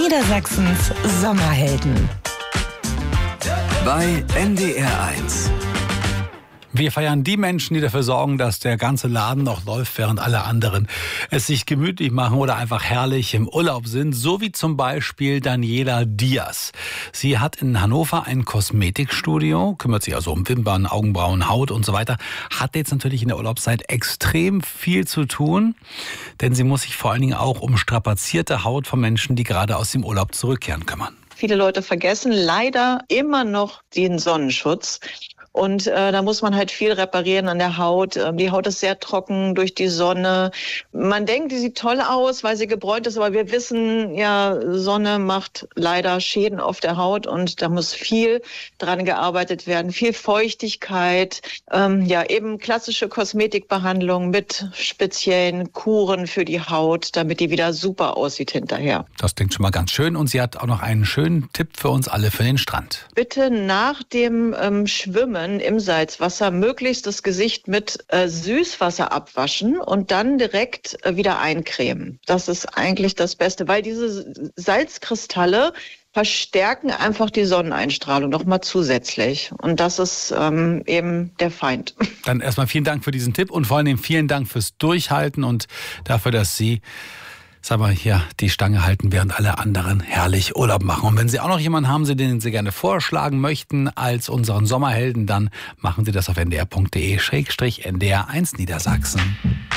Niedersachsens Sommerhelden. Bei NDR1. Wir feiern die Menschen, die dafür sorgen, dass der ganze Laden noch läuft, während alle anderen es sich gemütlich machen oder einfach herrlich im Urlaub sind. So wie zum Beispiel Daniela Diaz. Sie hat in Hannover ein Kosmetikstudio, kümmert sich also um Wimpern, Augenbrauen, Haut und so weiter. Hat jetzt natürlich in der Urlaubszeit extrem viel zu tun, denn sie muss sich vor allen Dingen auch um strapazierte Haut von Menschen, die gerade aus dem Urlaub zurückkehren, kümmern. Viele Leute vergessen leider immer noch den Sonnenschutz. Und da muss man halt viel reparieren an der Haut. Die Haut ist sehr trocken durch die Sonne. Man denkt, die sieht toll aus, weil sie gebräunt ist. Aber wir wissen, ja, Sonne macht leider Schäden auf der Haut. Und da muss viel dran gearbeitet werden. Viel Feuchtigkeit. Eben klassische Kosmetikbehandlung mit speziellen Kuren für die Haut, damit die wieder super aussieht hinterher. Das klingt schon mal ganz schön. Und sie hat auch noch einen schönen Tipp für uns alle für den Strand. Bitte nach dem Schwimmen im Salzwasser möglichst das Gesicht mit Süßwasser abwaschen und dann direkt wieder eincremen. Das ist eigentlich das Beste, weil diese Salzkristalle verstärken einfach die Sonneneinstrahlung nochmal zusätzlich. Und das ist eben der Feind. Dann erstmal vielen Dank für diesen Tipp und vor allem vielen Dank fürs Durchhalten und dafür, dass Sie hier die Stange halten, während alle anderen herrlich Urlaub machen. Und wenn Sie auch noch jemanden haben, den Sie gerne vorschlagen möchten als unseren Sommerhelden, dann machen Sie das auf ndr.de/ndr1 Niedersachsen.